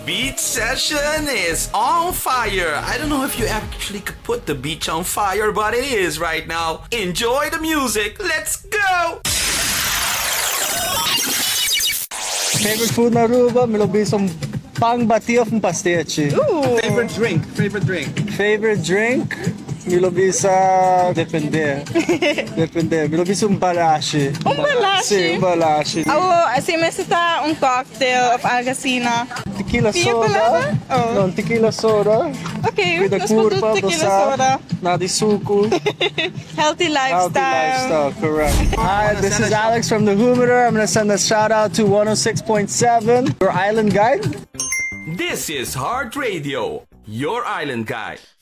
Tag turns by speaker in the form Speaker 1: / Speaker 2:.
Speaker 1: beach session is on fire. I don't know if you actually could put the beach on fire, but it is right now. Enjoy the music. Let's go!
Speaker 2: Favorite food na Aruba? Milobisong pangbatiyo ng pastiche.
Speaker 3: Ooh. Favorite drink?
Speaker 2: Favorite drink? Milobisa, depende. Depende. Milobisa balashi.
Speaker 4: Balashi?
Speaker 2: Sim, balashi.
Speaker 4: Assim, mas está cocktail of Algacina.
Speaker 2: Tequila soda?
Speaker 4: Oh.
Speaker 2: No, tequila soda.
Speaker 4: Okay,
Speaker 2: with a
Speaker 4: let's put
Speaker 2: curva,
Speaker 4: tequila soda.
Speaker 2: Nadi suku.
Speaker 4: Healthy lifestyle.
Speaker 2: Healthy lifestyle, correct. Hi, this is Alex from the Humidor. I'm going to send a shout out to 106.7, your island guide.
Speaker 1: This is Heart Radio, your island guide.